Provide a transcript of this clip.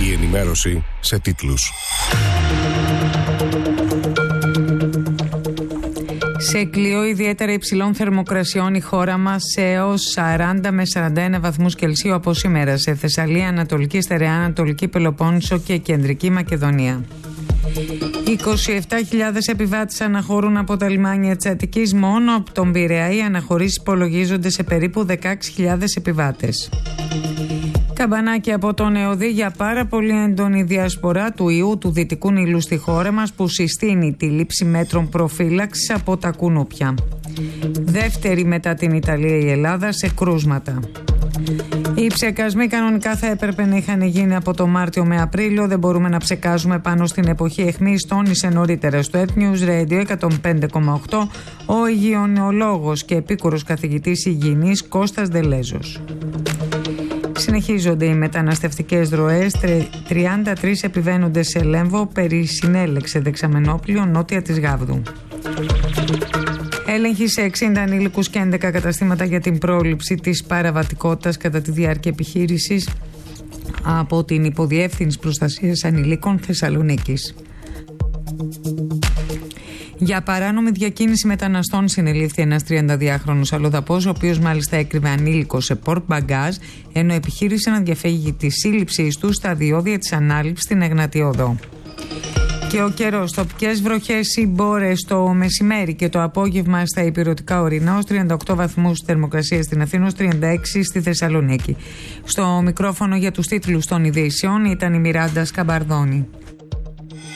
Η ενημέρωση σε τίτλους. Σε κλειό ιδιαίτερα υψηλών θερμοκρασιών η χώρα μας σε έως 40 με 41 βαθμούς Κελσίου από σήμερα σε Θεσσαλία, Ανατολική Στερεά, Ανατολική Πελοπόννησο και Κεντρική Μακεδονία. 27.000 επιβάτες αναχωρούν από τα λιμάνια της Αττικής. Μόνο από τον Πειραιά οι αναχωρήσεις υπολογίζονται σε περίπου 16.000 επιβάτες. Καμπανάκι από τον ΕΟΔΗ για πάρα πολύ έντονη διασπορά του ιού του Δυτικού Νείλου στη χώρα μας, που συστήνει τη λήψη μέτρων προφύλαξης από τα κουνούπια. Δεύτερη μετά την Ιταλία η Ελλάδα σε κρούσματα. Οι ψεκασμοί κανονικά θα έπρεπε να είχαν γίνει από το Μάρτιο με Απρίλιο. Δεν μπορούμε να ψεκάζουμε πάνω στην εποχή αιχμής, τόνισε νωρίτερα στο Earth News Radio 105,8 ο υγειονεολόγος και επίκουρος καθηγητής υγιεινής Κώστας Δελέζος. Συνεχίζονται οι μεταναστευτικές ροές. 33 επιβαίνοντες σε Λέμβο συνέλεξε δεξαμενόπλιο νότια της Γάβδου. Έλεγχοι σε 60 ανήλικους και 11 καταστήματα για την πρόληψη της παραβατικότητας κατά τη διάρκεια επιχείρησης από την Υποδιεύθυνση Προστασίας Ανηλίκων Θεσσαλονίκης. Για παράνομη διακίνηση μεταναστών συνελήφθη ένας 32χρονος αλλοδαπός, ο οποίος μάλιστα έκρυβε ανήλικο σε πορτ μπαγκάζ, ενώ επιχείρησε να διαφεύγει τη σύλληψής του στα διόδια της ανάληψης στην Εγνατία Οδό. Και ο καιρός, τοπικές βροχές ή μπόρες το μεσημέρι και το απόγευμα στα ηπειρωτικά ορεινά, ως 38 βαθμούς θερμοκρασία στην Αθήνα, ως 36 στη Θεσσαλονίκη. Στο μικρόφωνο για τους τίτλους των ειδήσεων ήταν η Μιράντα Σκαμπαρδόνη.